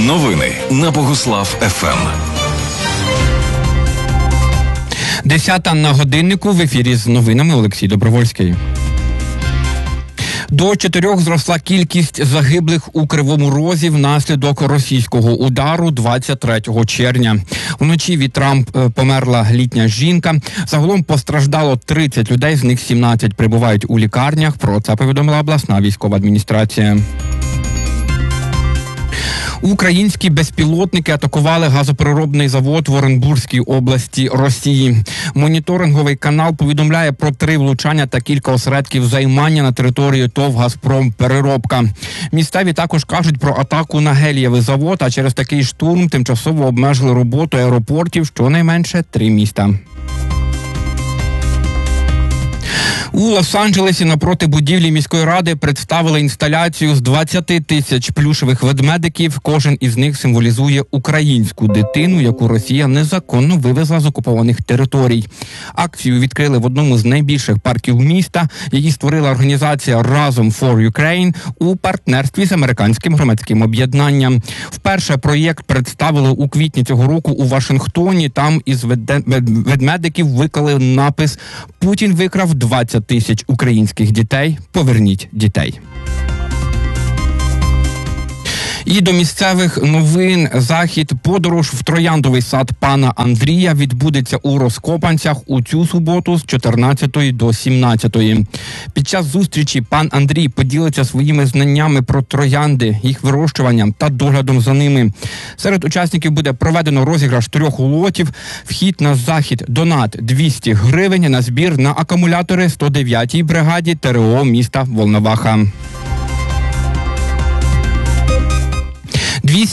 Новини на Богуслав ФМ. 10 на годиннику, в ефірі з новинами Олексій Добровольський. До 4 зросла кількість загиблих у Кривому Розі внаслідок російського удару 23 червня. Вночі від травм померла літня жінка. Загалом постраждало 30 людей, з них 17 перебувають у лікарнях. Про це повідомила обласна військова адміністрація. Українські безпілотники атакували газопереробний завод в Оренбурзькій області Росії. Моніторинговий канал повідомляє про 3 влучання та кілька осередків займання на території ТОВ «Газпромпереробка». Місцеві також кажуть про атаку на гелієвий завод, а через такий штурм тимчасово обмежили роботу аеропортів щонайменше 3 міста. У Лос-Анджелесі напроти будівлі міської ради представили інсталяцію з 20 тисяч плюшевих ведмедиків. Кожен із них символізує українську дитину, яку Росія незаконно вивезла з окупованих територій. Акцію відкрили в одному з найбільших парків міста. Її створила організація «Разом for Ukraine» у партнерстві з американським громадським об'єднанням. Вперше проєкт представили у квітні цього року у Вашингтоні. Там із ведмедиків виклали напис «Путін викрав 20 тисяч українських дітей. Поверніть дітей». І до місцевих новин. Захід «Подорож в трояндовий сад пана Андрія» відбудеться у Розкопанцях у цю суботу з 14 до 17. Під час зустрічі пан Андрій поділиться своїми знаннями про троянди, їх вирощуванням та доглядом за ними. Серед учасників буде проведено розіграш 3 лотів. Вхід на захід донат 200 гривень на збір на акумулятори 109-й бригаді ТРО міста Волноваха.